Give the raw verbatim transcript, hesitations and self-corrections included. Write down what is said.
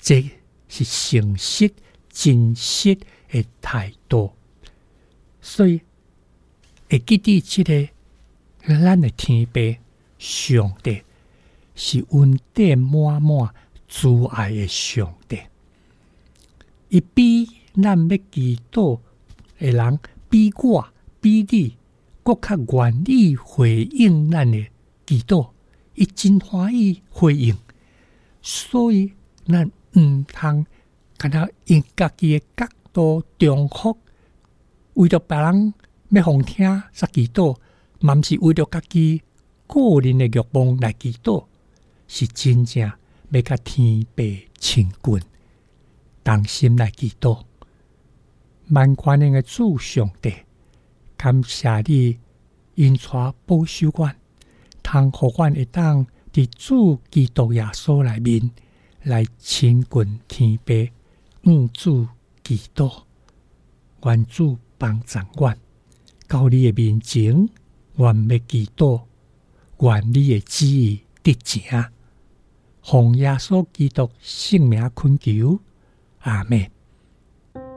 这是诚实真实的态度。所以会记得这个咱的天父上帝是恩典满满慈爱的上帝，伊比咱要祈祷的人，比我比你更较愿意回应咱的祈祷，伊真欢喜回应。所以咱毋通干那用家己的角度中福，为着别人要互听才祈祷，嘛毋是为着家己个人的欲望来祈祷，是真正要甲天父亲近，同心来祈祷。万权能的主上帝，感谢你因带保守阮，通互阮会当伫主基督耶稣内面来亲近天父，向主祈祷。愿主帮助阮，到你的面前，愿要祈祷，愿你的旨意得成。奉耶稣基督圣名恳求，阿们。